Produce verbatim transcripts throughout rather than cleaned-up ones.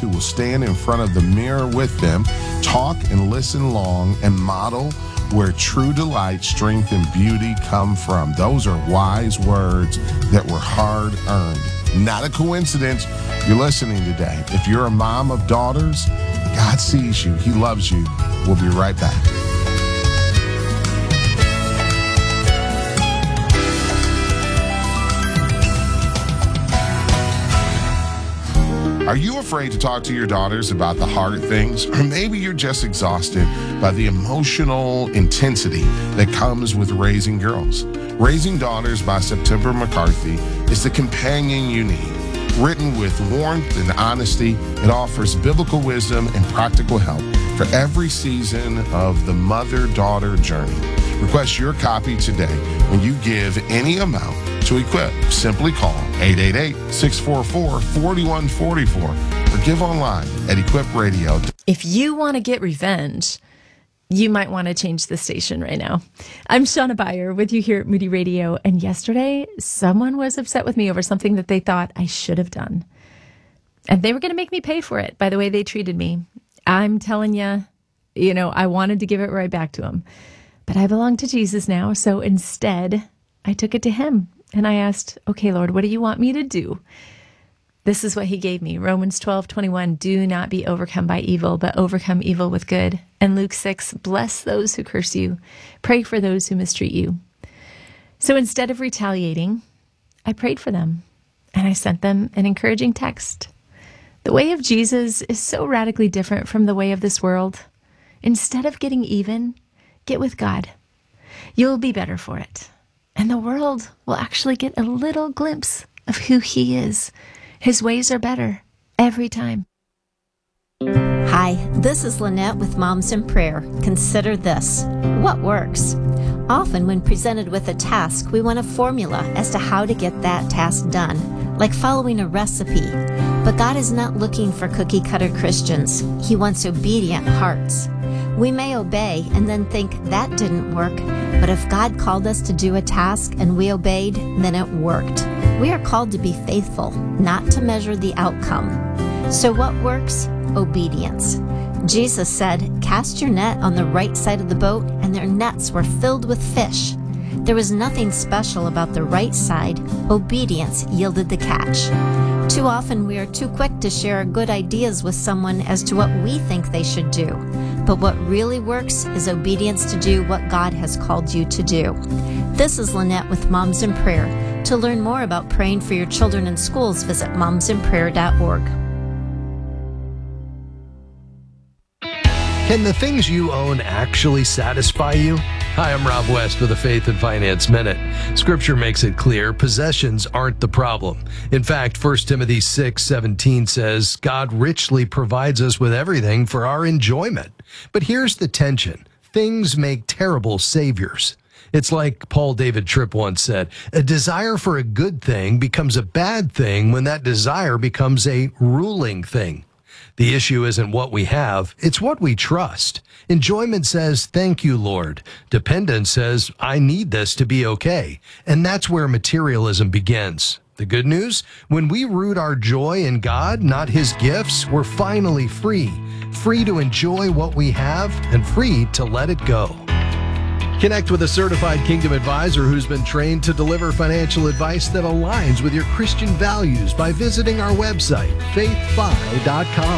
who will stand in front of the mirror with them, talk and listen long, and model where true delight, strength, and beauty come from. Those are wise words that were hard-earned. Not a coincidence you're listening today. If you're a mom of daughters, God sees you. He loves you. We'll be right back. Are you afraid to talk to your daughters about the hard things? Or maybe you're just exhausted by the emotional intensity that comes with raising girls. Raising Daughters by September McCarthy is the companion you need. Written with warmth and honesty, it offers biblical wisdom and practical help for every season of the mother-daughter journey. Request your copy today when you give any amount to Equip. Simply call eight eight eight, six four four, four one four four or give online at equip radio. If you want to get revenge, you might want to change the station right now. I'm Shauna Beyer with you here at Moody Radio, and yesterday someone was upset with me over something that they thought I should have done. And they were going to make me pay for it by the way they treated me. I'm telling you, you know, I wanted to give it right back to them. But I belong to Jesus now, so instead I took it to him. And I asked, okay, Lord, what do you want me to do? This is what he gave me. Romans twelve twenty-one, do not be overcome by evil, but overcome evil with good. And Luke six, bless those who curse you. Pray for those who mistreat you. So instead of retaliating, I prayed for them. And I sent them an encouraging text. The way of Jesus is so radically different from the way of this world. Instead of getting even, get with God. You'll be better for it. And the world will actually get a little glimpse of who he is. His ways are better every time. Hi, this is Lynette with Moms in Prayer. Consider this. What works? Often when presented with a task, we want a formula as to how to get that task done, like following a recipe. But God is not looking for cookie-cutter Christians. He wants obedient hearts. We may obey and then think that didn't work, but if God called us to do a task and we obeyed, then it worked. We are called to be faithful, not to measure the outcome. So what works? Obedience. Jesus said, cast your net on the right side of the boat, and their nets were filled with fish. There was nothing special about the right side. Obedience yielded the catch. Too often we are too quick to share our good ideas with someone as to what we think they should do. But what really works is obedience to do what God has called you to do. This is Lynette with Moms in Prayer. To learn more about praying for your children in schools, visit moms in prayer dot org. Can the things you own actually satisfy you? Hi, I'm Rob West with the Faith and Finance Minute. Scripture makes it clear possessions aren't the problem. In fact, First Timothy six seventeen says, God richly provides us with everything for our enjoyment. But here's the tension. Things make terrible saviors. It's like Paul David Tripp once said, a desire for a good thing becomes a bad thing when that desire becomes a ruling thing. The issue isn't what we have, it's what we trust. Enjoyment says, thank you, Lord. Dependence says, I need this to be okay. And that's where materialism begins. The good news? When we root our joy in God, not his gifts, we're finally free. Free to enjoy what we have and free to let it go. Connect with a certified Kingdom advisor who's been trained to deliver financial advice that aligns with your Christian values by visiting our website, faith fi dot com.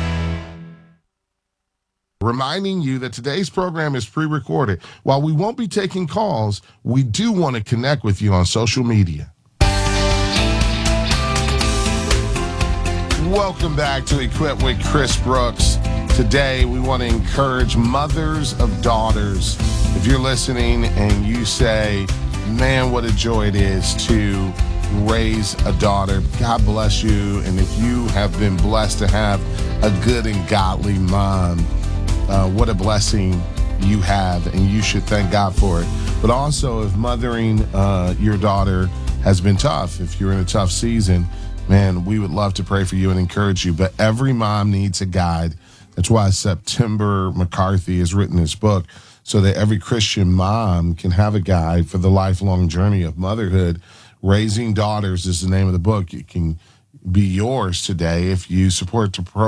Reminding you that today's program is pre-recorded. While we won't be taking calls, we do want to connect with you on social media. Welcome back to Equip with Chris Brooks. Today, we want to encourage mothers of daughters. If you're listening and you say, man, what a joy it is to raise a daughter, God bless you. And if you have been blessed to have a good and godly mom, uh, what a blessing you have, and you should thank God for it. But also, if mothering uh, your daughter has been tough, if you're in a tough season, man, we would love to pray for you and encourage you. But every mom needs a guide. That's why September McCarthy has written this book, so that every Christian mom can have a guide for the lifelong journey of motherhood. Raising Daughters is the name of the book. It can be yours today if you support the program.